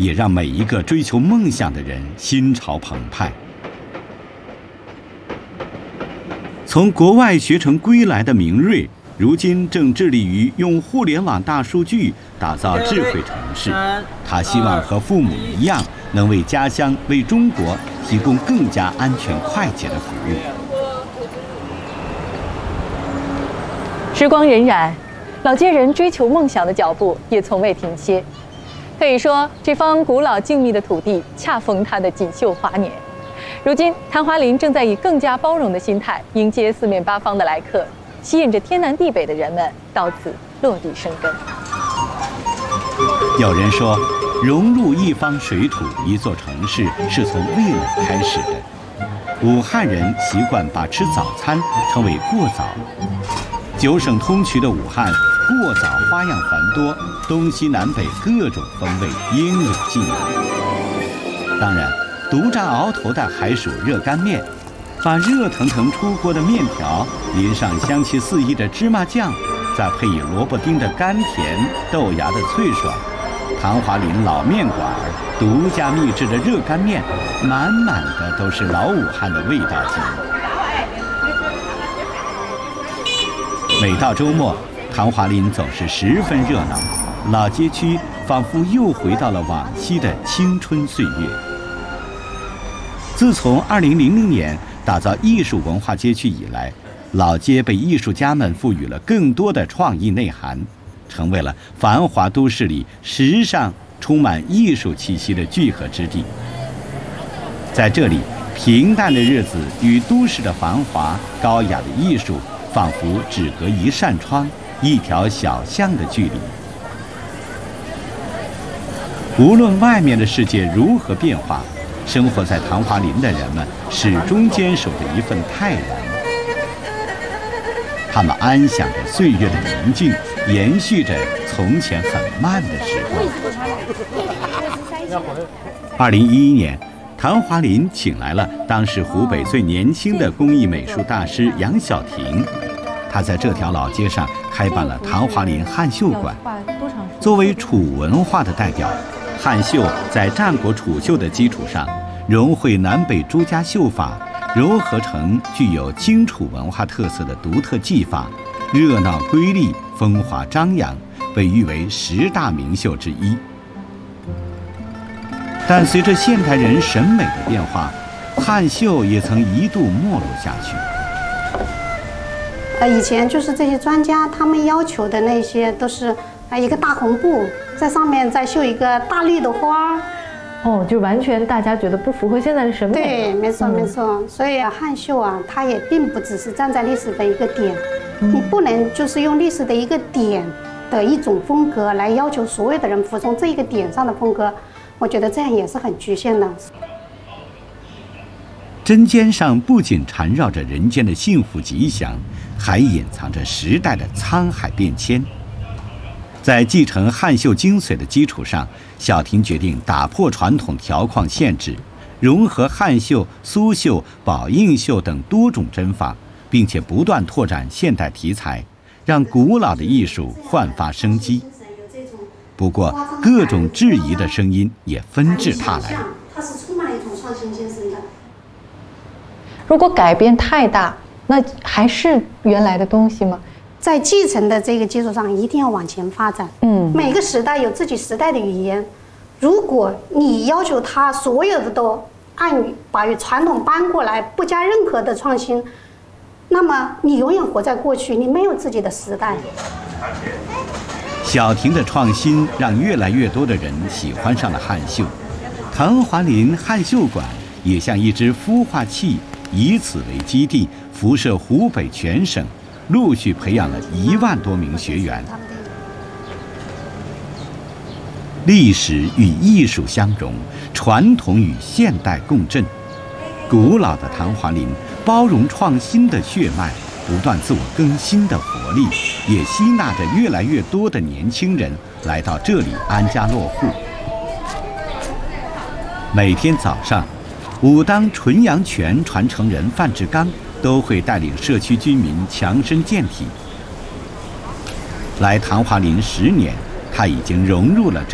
也让每一个追求梦想的人心潮澎湃。从国外学成归来的明瑞，如今正致力于用互联网大数据打造智慧城市。他希望和父母一样，能为家乡、为中国提供更加安全快捷的服务。 时光荏苒，老街人追求梦想的脚步也从未停歇。可以说，这方古老静谧的土地恰逢它的锦绣华年。如今，昙华林正在以更加包容的心态迎接四面八方的来客，吸引着天南地北的人们到此落地生根。 有人说，融入一方水土、一座城市是从味蕾开始的。武汉人习惯把吃早餐称为过早。9省通衢的武汉，过早花样繁多，东西南北各种风味应有尽有。当然，独占鳌头的还属热干面，把热腾腾出锅的面条淋上香气四溢的芝麻酱，再配以萝卜丁的甘甜、豆芽的脆爽，昙华林老面馆独家秘制的热干面，满满的都是老武汉的味道记忆。每到周末，昙华林总是十分热闹，老街区仿佛又回到了往昔的青春岁月。自从2000年打造艺术文化街区以来，老街被艺术家们赋予了更多的创意内涵，成为了繁华都市里时尚、充满艺术气息的聚合之地。在这里，平淡的日子与都市的繁华、高雅的艺术仿佛只隔一扇窗、一条小巷的距离。无论外面的世界如何变化，生活在昙华林的人们始终坚守着一份泰然。他们安享着岁月的宁静，延续着从前很慢的时光。2011年，昙华林请来了当时湖北最年轻的工艺美术大师杨晓婷，他在这条老街上开办了昙华林汉绣馆。作为楚文化的代表，汉绣在战国楚绣的基础上，融汇南北诸家绣法，糅合成具有荆楚文化特色的独特技法，热闹瑰丽，风华张扬，被誉为10大名绣之一。但随着现代人审美的变化，汉绣也曾一度没落下去。 以前就是这些专家他们要求的那些都是一个大红布，在上面再绣一个大绿的花。 哦，就完全大家觉得不符合现在的审美。 对，没错没错。所以汉绣啊，它也并不只是站在历史的一个点，你不能就是用历史的一个点的一种风格来要求所有的人服从这一个点上的风格，我觉得这样也是很局限的。 针尖上不仅缠绕着人间的幸福吉祥，还隐藏着时代的沧海变迁。在继承汉绣精髓的基础上，晓婷决定打破传统条框限制，融合汉绣、苏绣、宝应绣等多种针法，并且不断拓展现代题材，让古老的艺术焕发生机。不过，各种质疑的声音也纷至沓来。 它是充满了一种创新精神的。 如果改变太大，那还是原来的东西吗？ 在继承的这个基础上，一定要往前发展。每个时代有自己时代的语言。如果你要求它所有的都把传统搬过来，不加任何的创新，那么你永远活在过去，你没有自己的时代。 晓婷的创新让越来越多的人喜欢上了汉绣，昙华林汉绣馆也像一支孵化器，以此为基地，辐射湖北全省，陆续培养了1万多名学员。历史与艺术相融，传统与现代共振。古老的昙华林，包容创新的血脉，不断自我更新的活力，也吸纳着越来越多的年轻人来到这里安家落户。每天早上，武当纯阳拳传承人范志刚都会带领社区居民强身健体。来昙华林10年，他已经融入了